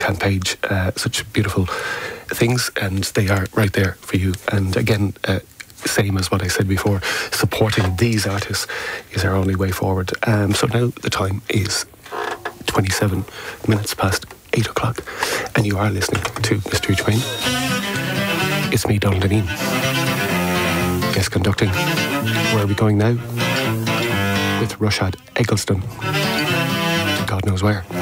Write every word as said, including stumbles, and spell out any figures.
Can Page, uh, such beautiful things, and they are right there for you. And again, uh, same as what I said before, supporting these artists is our only way forward. Um, so now the time is twenty-seven minutes past eight o'clock, and you are listening to Mystery Train. It's me, Donald Deneen, guest conducting. Where are we going now? With Rushad Eggleston to God knows where.